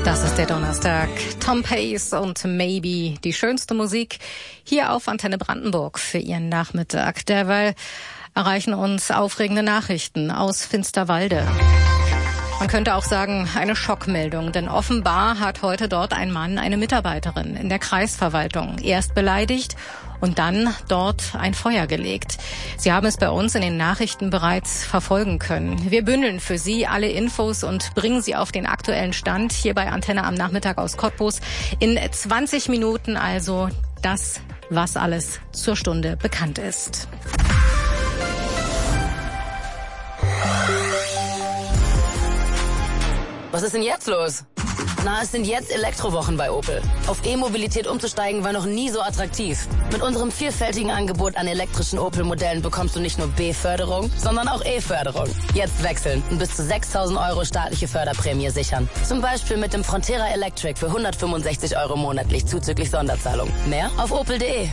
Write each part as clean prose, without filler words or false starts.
Das ist der Donnerstag. Tom Pace und Maybe, die schönste Musik hier auf Antenne Brandenburg für Ihren Nachmittag. Derweil erreichen uns aufregende Nachrichten aus Finsterwalde. Man könnte auch sagen, eine Schockmeldung, denn offenbar hat heute dort ein Mann eine Mitarbeiterin in der Kreisverwaltung erst beleidigt und dann dort ein Feuer gelegt. Sie haben es bei uns in den Nachrichten bereits verfolgen können. Wir bündeln für Sie alle Infos und bringen Sie auf den aktuellen Stand hier bei Antenne am Nachmittag aus Cottbus. In 20 Minuten also das, was alles zur Stunde bekannt ist. Was ist denn jetzt los? Na, es sind jetzt Elektrowochen bei Opel. Auf E-Mobilität umzusteigen war noch nie so attraktiv. Mit unserem vielfältigen Angebot an elektrischen Opel-Modellen bekommst du nicht nur B-Förderung, sondern auch E-Förderung. Jetzt wechseln und bis zu 6.000 € staatliche Förderprämie sichern. Zum Beispiel mit dem Frontera Electric für 165 € monatlich zuzüglich Sonderzahlung. Mehr auf opel.de.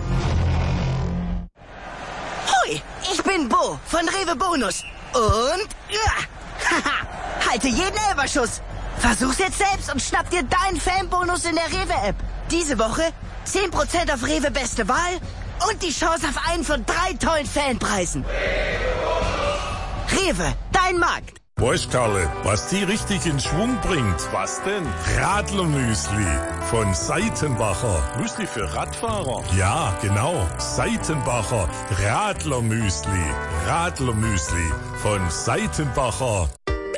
Hoi, ich bin Bo von Rewe Bonus. Und... halte jeden Elberschuss. Versuch's jetzt selbst und schnapp dir deinen Fanbonus in der Rewe-App. Diese Woche 10% auf Rewe Beste Wahl und die Chance auf einen von 3 tollen Fanpreisen. Rewe, dein Markt. Weißt, Karle, was die richtig in Schwung bringt? Was denn? Radlermüsli von Seitenbacher. Müsli für Radfahrer? Ja, genau. Seitenbacher Radlermüsli. Radlermüsli von Seitenbacher.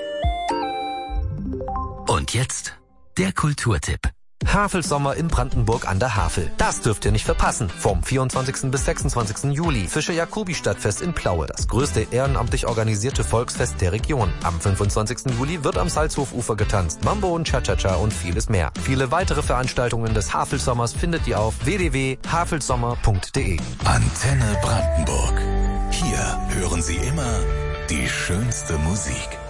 Und jetzt der Kulturtipp. Havelsommer in Brandenburg an der Havel. Das dürft ihr nicht verpassen. Vom 24. bis 26. Juli. Fischer-Jacobi-Stadtfest in Plaue. Das größte ehrenamtlich organisierte Volksfest der Region. Am 25. Juli wird am Salzhofufer getanzt. Mambo und Cha-Cha-Cha und vieles mehr. Viele weitere Veranstaltungen des Havelsommers findet ihr auf www.havelsommer.de. Antenne Brandenburg. Hier hören Sie immer die schönste Musik.